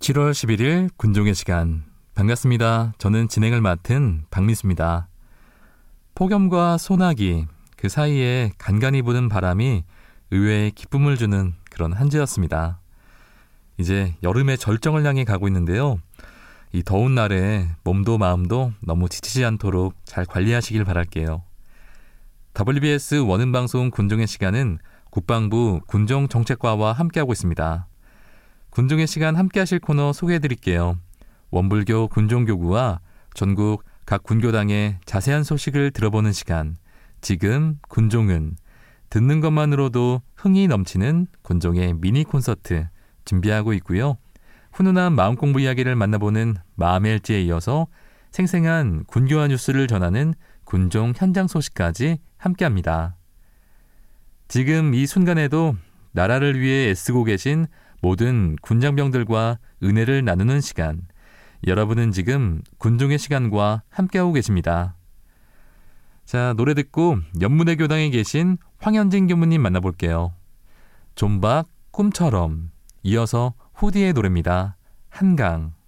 7월 11일 군종의 시간 반갑습니다. 저는 진행을 맡은 박민수입니다. 폭염과 소나기 그 사이에 간간히 부는 바람이 의외의 기쁨을 주는 그런 한 주였습니다. 이제 여름의 절정을 향해 가고 있는데요. 이 더운 날에 몸도 마음도 너무 지치지 않도록 잘 관리하시길 바랄게요. WBS 원음방송 군종의 시간은 국방부 군종정책과와 함께하고 있습니다. 군종의 시간 함께하실 코너 소개해드릴게요. 원불교 군종교구와 전국 각 군교당의 자세한 소식을 들어보는 시간, 지금 군종은 듣는 것만으로도 흥이 넘치는 군종의 미니 콘서트 준비하고 있고요. 훈훈한 마음공부 이야기를 만나보는 마음의 일지에 이어서 생생한 군교화 뉴스를 전하는 군종 현장 소식까지 함께합니다. 지금 이 순간에도 나라를 위해 애쓰고 계신 모든 군장병들과 은혜를 나누는 시간, 여러분은 지금 군종의 시간과 함께하고 계십니다. 자, 노래 듣고 연문회 교당에 계신 황현진 교무님 만나볼게요. 존박 꿈처럼, 이어서 후디의 노래입니다. 한강.